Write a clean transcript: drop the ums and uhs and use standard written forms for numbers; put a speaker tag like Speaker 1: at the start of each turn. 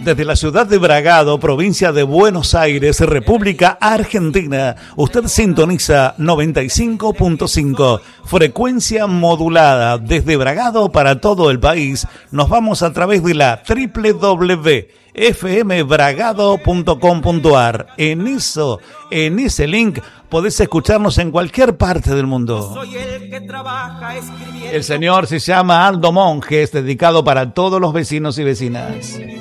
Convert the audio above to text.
Speaker 1: Desde la ciudad de Bragado, provincia de Buenos Aires, República Argentina, usted sintoniza 95.5, frecuencia modulada. Desde Bragado para todo el país, nos vamos a través de la www.fmbragado.com.ar. En ese link podés escucharnos en cualquier parte del mundo.
Speaker 2: Soy el que trabaja escribiendo.
Speaker 1: El señor se llama Aldo Monjes, dedicado para todos los vecinos y vecinas.